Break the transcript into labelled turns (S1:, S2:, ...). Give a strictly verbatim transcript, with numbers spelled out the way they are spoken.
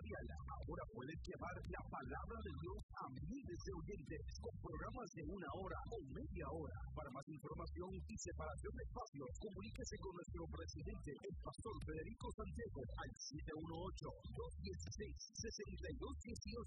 S1: radial. Ahora puedes llevar la palabra de Dios a miles de oyentes con programas de una hora o media hora. Para más información y separación de espacios, comuníquese con nuestro presidente, el pastor Federico Santiago, al siete uno ocho, dos uno seis, seis dos uno